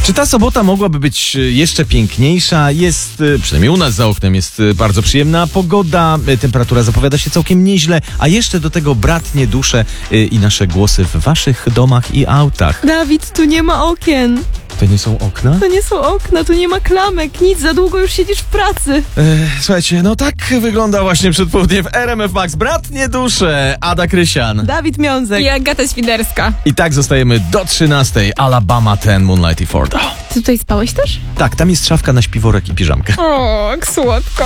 Czy ta sobota mogłaby być jeszcze piękniejsza? Jest, przynajmniej u nas za oknem, jest bardzo przyjemna pogoda, temperatura zapowiada się całkiem nieźle, a jeszcze do tego bratnie dusze i nasze głosy w waszych domach i autach. Dawid, tu nie ma okien. To nie są okna? To nie są okna, tu nie ma klamek, nic, za długo już siedzisz w pracy. Słuchajcie, no tak wygląda właśnie przed południem w RMF Max. Bratnie dusze, Ada Krysian. Dawid Miązek. I Agata Świderska. I tak zostajemy do 13. Alabama 10, Moonlight i Ford. Ty tutaj spałeś też? Tak, tam jest szafka na śpiworek i piżamkę. O, jak słodko.